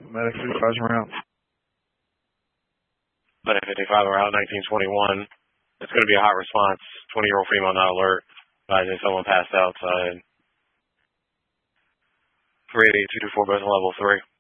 Medic 55's around. Medic 55 around 1921. It's going to be a hot response. 20-year-old female not alert. Advising someone passed outside. 388-224 goes on level 3.